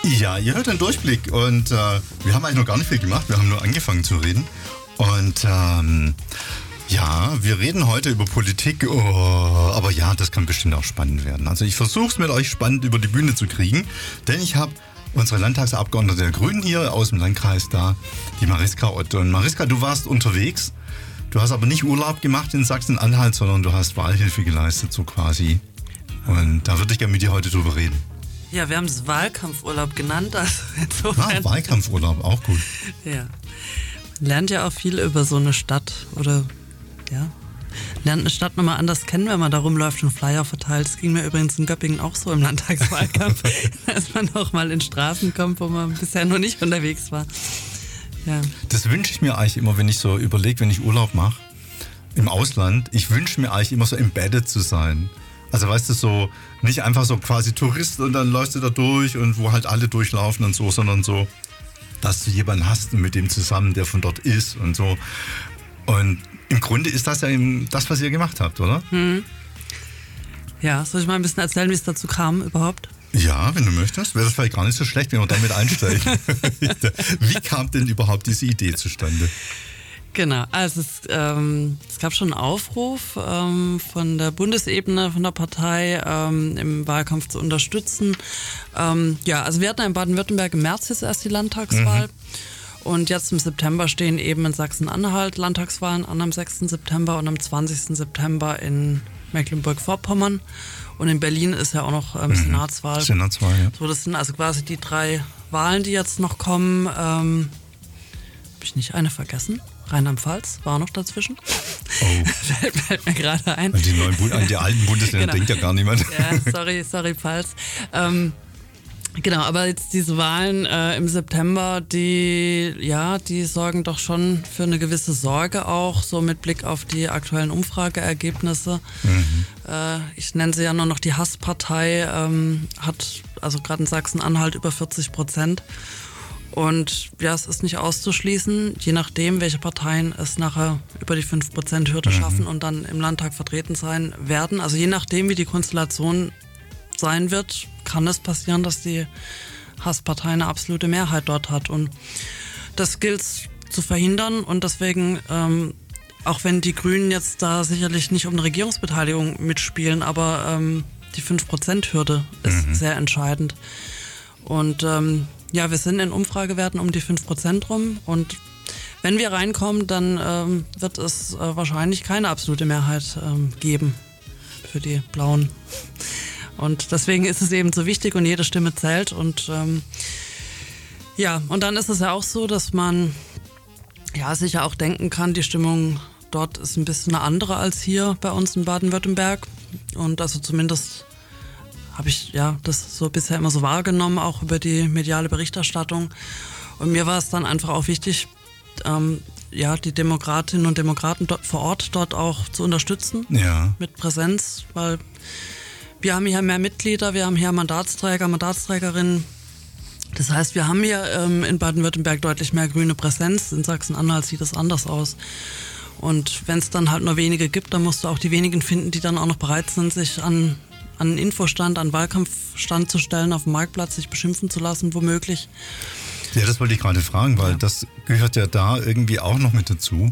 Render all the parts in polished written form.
Ja, ihr hört den Durchblick und wir haben eigentlich noch gar nicht viel gemacht, wir haben nur angefangen zu reden. Und ja, wir reden heute über Politik, aber ja, das kann bestimmt auch spannend werden. Also ich versuche es mit euch spannend über die Bühne zu kriegen, denn ich habe unsere Landtagsabgeordnete der Grünen hier aus dem Landkreis da, die Mariska Ott. Und Mariska, du warst unterwegs, du hast aber nicht Urlaub gemacht in Sachsen-Anhalt, sondern du hast Wahlhilfe geleistet, so quasi. Und da würde ich gerne mit dir heute drüber reden. Ja, wir haben es Wahlkampfurlaub genannt. Also insofern. Wahlkampfurlaub, auch gut. Ja. Man lernt ja auch viel über so eine Stadt oder ja, lernt eine Stadt nochmal anders kennen, wenn man da rumläuft und Flyer verteilt. Das ging mir übrigens in Göppingen auch so im Landtagswahlkampf, dass man auch mal in Straßen kommt, wo man bisher noch nicht unterwegs war. Ja. Das wünsche ich mir eigentlich immer, wenn ich so überlege, wenn ich Urlaub mache im Ausland. Ich wünsche mir eigentlich immer so embedded zu sein. Also weißt du, so nicht einfach so quasi Tourist und dann läufst du da durch und wo halt alle durchlaufen und so, sondern so, dass du jemanden hast mit dem zusammen, der von dort ist und so. Und im Grunde ist das ja eben das, was ihr gemacht habt, oder? Ja, soll ich mal ein bisschen erzählen, wie es dazu kam überhaupt? Ja, wenn du möchtest. Wäre das vielleicht gar nicht so schlecht, wenn wir damit einsteigen. Wie kam denn überhaupt diese Idee zustande? Genau, also es gab schon einen Aufruf von der Bundesebene, von der Partei im Wahlkampf zu unterstützen. Ja, also wir hatten in Baden-Württemberg im März jetzt erst die Landtagswahl. Und jetzt im September stehen eben in Sachsen-Anhalt Landtagswahlen an, am 6. September und am 20. September in Mecklenburg-Vorpommern. Und in Berlin ist ja auch noch Senatswahl. Senatswahl, ja. So, das sind also quasi die 3 Wahlen, die jetzt noch kommen. Habe ich nicht eine vergessen? Rheinland-Pfalz war noch dazwischen. Oh. Fällt mir gerade ein. An die alten Bundesländer denkt ja gar niemand. Ja, sorry, Pfalz. Genau, aber jetzt diese Wahlen im September, die sorgen doch schon für eine gewisse Sorge auch, so mit Blick auf die aktuellen Umfrageergebnisse. Ich nenne sie ja nur noch die Hasspartei, hat also gerade in Sachsen-Anhalt über 40%. Und ja, es ist nicht auszuschließen, je nachdem, welche Parteien es nachher über die 5%-Hürde schaffen und dann im Landtag vertreten sein werden. Also je nachdem, wie die Konstellation sein wird, kann es passieren, dass die Hasspartei eine absolute Mehrheit dort hat. Und das gilt zu verhindern. Und deswegen, auch wenn die Grünen jetzt da sicherlich nicht um eine Regierungsbeteiligung mitspielen, aber die 5%-Hürde ist sehr entscheidend. Und ja, wir sind in Umfragewerten um die 5% rum und wenn wir reinkommen, dann wird es wahrscheinlich keine absolute Mehrheit geben für die Blauen. Und deswegen ist es eben so wichtig und jede Stimme zählt. Und ja, und dann ist es ja auch so, dass man ja sicher auch denken kann, die Stimmung dort ist ein bisschen eine andere als hier bei uns in Baden-Württemberg. Und also zumindest habe ich ja das so bisher immer so wahrgenommen, auch über die mediale Berichterstattung. Und mir war es dann einfach auch wichtig, die Demokratinnen und Demokraten dort vor Ort dort auch zu unterstützen, mit Präsenz, weil wir haben hier mehr Mitglieder, wir haben hier Mandatsträger, Mandatsträgerinnen. Das heißt, wir haben hier in Baden-Württemberg deutlich mehr grüne Präsenz. In Sachsen-Anhalt sieht das anders aus. Und wenn es dann halt nur wenige gibt, dann musst du auch die wenigen finden, die dann auch noch bereit sind, sich an einen Infostand, an einen Wahlkampfstand zu stellen, auf dem Marktplatz sich beschimpfen zu lassen, womöglich. Ja, das wollte ich gerade fragen, weil das gehört ja da irgendwie auch noch mit dazu,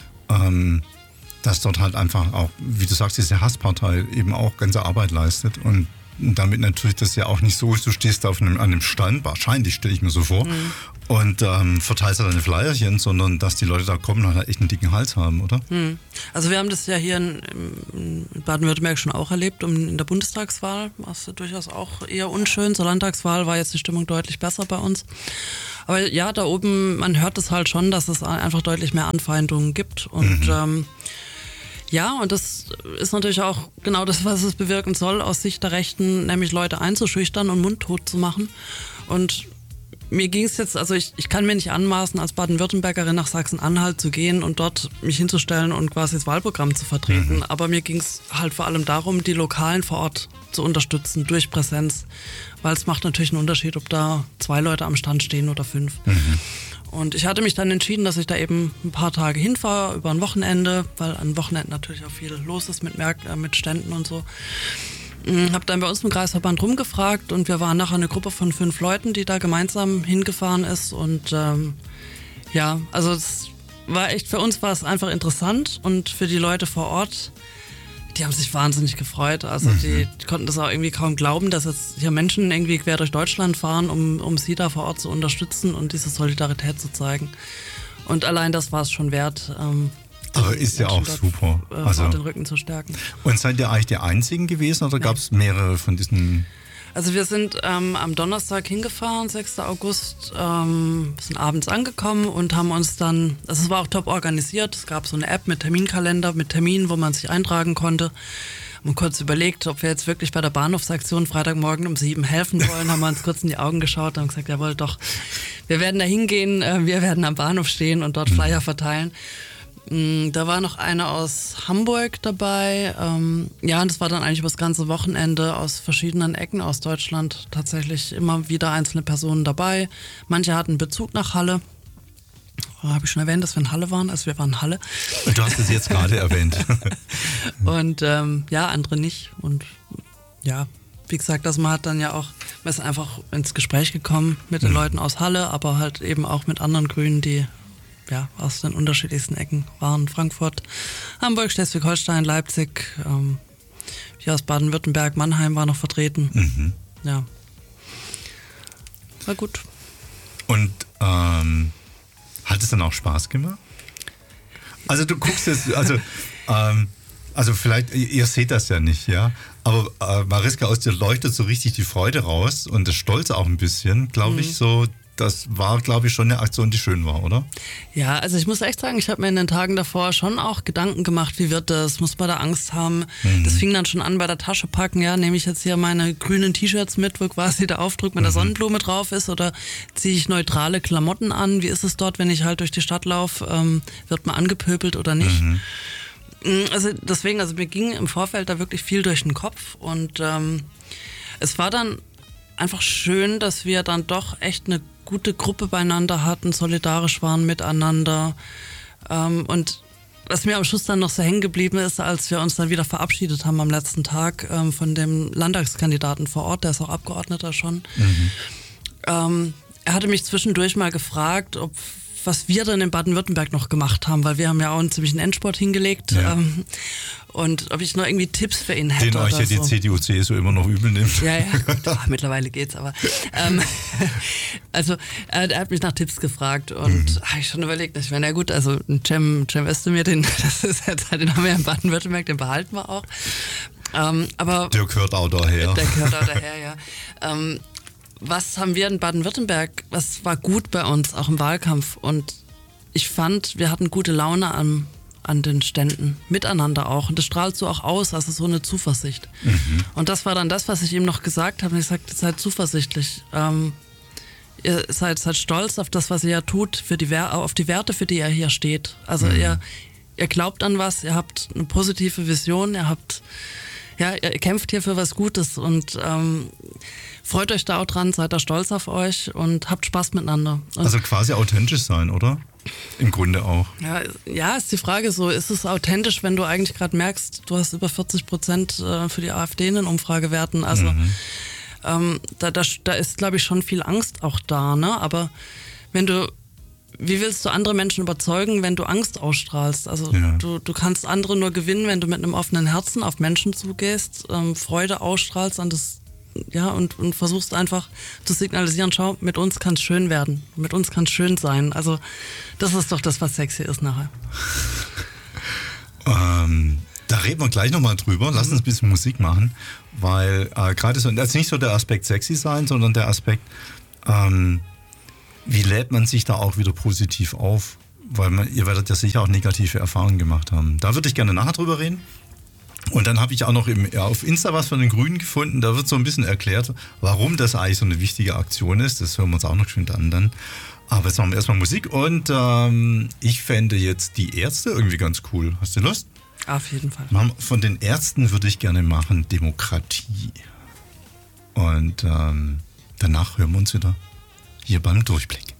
dass dort halt einfach auch, wie du sagst, diese Hasspartei eben auch ganze Arbeit leistet und damit natürlich das ja auch nicht so ist, du stehst da an einem Stand, wahrscheinlich stelle ich mir so vor, und verteilst da deine Flyerchen, sondern dass die Leute da kommen und halt echt einen dicken Hals haben, oder? Also wir haben das ja hier in Baden-Württemberg schon auch erlebt, in der Bundestagswahl war es durchaus auch eher unschön. Zur Landtagswahl war jetzt die Stimmung deutlich besser bei uns. Aber ja, da oben, man hört es halt schon, dass es einfach deutlich mehr Anfeindungen gibt und ja, und das ist natürlich auch genau das, was es bewirken soll, aus Sicht der Rechten, nämlich Leute einzuschüchtern und mundtot zu machen. Und mir ging es jetzt, also ich kann mir nicht anmaßen, als Baden-Württembergerin nach Sachsen-Anhalt zu gehen und dort mich hinzustellen und quasi das Wahlprogramm zu vertreten. Aber mir ging es halt vor allem darum, die Lokalen vor Ort zu unterstützen durch Präsenz. Weil es macht natürlich einen Unterschied, ob da 2 Leute am Stand stehen oder 5. Und ich hatte mich dann entschieden, dass ich da eben ein paar Tage hinfahre, über ein Wochenende, weil an Wochenenden natürlich auch viel los ist mit Ständen und so. Habe dann bei uns im Kreisverband rumgefragt und wir waren nachher eine Gruppe von 5 Leuten, die da gemeinsam hingefahren ist und ja, also es war echt, für uns war es einfach interessant und für die Leute vor Ort, die haben sich wahnsinnig gefreut. Also die konnten das auch irgendwie kaum glauben, dass jetzt hier Menschen irgendwie quer durch Deutschland fahren, um sie da vor Ort zu unterstützen und diese Solidarität zu zeigen. Und allein das war es schon wert. Aber ist ja auch super. Also den Rücken zu stärken. Und seid ihr eigentlich die Einzigen gewesen oder gab es mehrere von diesen? Also wir sind am Donnerstag hingefahren, 6. August, sind abends angekommen und haben uns dann, also es war auch top organisiert, es gab so eine App mit Terminkalender, mit Terminen, wo man sich eintragen konnte. Haben kurz überlegt, ob wir jetzt wirklich bei der Bahnhofsaktion Freitagmorgen um 7 helfen wollen, haben wir uns kurz in die Augen geschaut und gesagt, jawohl doch, wir werden da hingehen, wir werden am Bahnhof stehen und dort Flyer verteilen. Da war noch einer aus Hamburg dabei. Ja, und das war dann eigentlich über das ganze Wochenende aus verschiedenen Ecken aus Deutschland tatsächlich immer wieder einzelne Personen dabei. Manche hatten Bezug nach Halle. Habe ich schon erwähnt, dass wir in Halle waren? Also wir waren in Halle. Du hast es jetzt gerade erwähnt. Und ja, andere nicht. Und ja, wie gesagt, man hat dann ja auch, man ist einfach ins Gespräch gekommen mit den Leuten aus Halle, aber halt eben auch mit anderen Grünen, die ja, aus den unterschiedlichsten Ecken waren. Frankfurt, Hamburg, Schleswig-Holstein, Leipzig, hier aus Baden-Württemberg, Mannheim war noch vertreten. Ja. War gut. Und hat es dann auch Spaß gemacht? Also du guckst es, also vielleicht, ihr seht das ja nicht, ja, aber Mariska, aus dir leuchtet so richtig die Freude raus und das Stolz auch ein bisschen, glaube ich, so. Das war, glaube ich, schon eine Aktion, die schön war, oder? Ja, also ich muss echt sagen, ich habe mir in den Tagen davor schon auch Gedanken gemacht, wie wird das, muss man da Angst haben? Das fing dann schon an bei der Tasche packen, ja, nehme ich jetzt hier meine grünen T-Shirts mit, wo quasi der Aufdruck mit der Sonnenblume drauf ist, oder ziehe ich neutrale Klamotten an? Wie ist es dort, wenn ich halt durch die Stadt laufe? Wird man angepöbelt oder nicht? Also deswegen, also mir ging im Vorfeld da wirklich viel durch den Kopf und es war dann einfach schön, dass wir dann doch echt eine gute Gruppe beieinander hatten, solidarisch waren miteinander. Und was mir am Schluss dann noch so hängen geblieben ist, als wir uns dann wieder verabschiedet haben am letzten Tag von dem Landtagskandidaten vor Ort, der ist auch Abgeordneter schon. Er hatte mich zwischendurch mal gefragt, was wir dann in Baden-Württemberg noch gemacht haben, weil wir haben ja auch einen ziemlichen Endspurt hingelegt. Ja. Und ob ich noch irgendwie Tipps für ihn hätte. Den euch ja die CDU-CSU immer noch übel nimmt. Ja, mittlerweile geht's, aber also er hat mich nach Tipps gefragt und habe ich schon überlegt, ich meine, ja gut, also Cem Özdemir, den haben wir ja in Baden-Württemberg, den behalten wir auch. Aber der gehört auch daher. Ja. Was haben wir in Baden-Württemberg, was war gut bei uns, auch im Wahlkampf? Und ich fand, wir hatten gute Laune an den Ständen, miteinander auch. Und das strahlt so auch aus, also so eine Zuversicht. Und das war dann das, was ich ihm noch gesagt habe. Ich sagte, seid zuversichtlich. Ihr seid stolz auf das, was ihr ja tut, auf die Werte, für die ihr hier steht. Also ihr glaubt an was, ihr habt eine positive Vision, ihr kämpft hier für was Gutes und freut euch da auch dran, seid da stolz auf euch und habt Spaß miteinander. Und also quasi authentisch sein, oder? Im Grunde auch. Ja, ist die Frage so, ist es authentisch, wenn du eigentlich gerade merkst, du hast über 40% für die AfD in den Umfragewerten, also da ist, glaube ich, schon viel Angst auch da, ne? Aber wie willst du andere Menschen überzeugen, wenn du Angst ausstrahlst? Also du kannst andere nur gewinnen, wenn du mit einem offenen Herzen auf Menschen zugehst, Freude ausstrahlst an das, und versuchst einfach zu signalisieren, schau, mit uns kann es schön werden, mit uns kann es schön sein. Also das ist doch das, was sexy ist nachher. Da reden wir gleich nochmal drüber. Lass uns ein bisschen Musik machen, weil gerade so, das ist nicht so der Aspekt sexy sein, sondern der Aspekt, wie lädt man sich da auch wieder positiv auf? Weil ihr werdet ja sicher auch negative Erfahrungen gemacht haben. Da würde ich gerne nachher drüber reden. Und dann habe ich auch noch auf Insta was von den Grünen gefunden. Da wird so ein bisschen erklärt, warum das eigentlich so eine wichtige Aktion ist. Das hören wir uns auch noch schön an dann. Aber jetzt machen wir erstmal Musik. Und ich fände jetzt die Ärzte irgendwie ganz cool. Hast du Lust? Auf jeden Fall. Von den Ärzten würde ich gerne machen Demokratie. Und danach hören wir uns wieder hier beim Durchblick.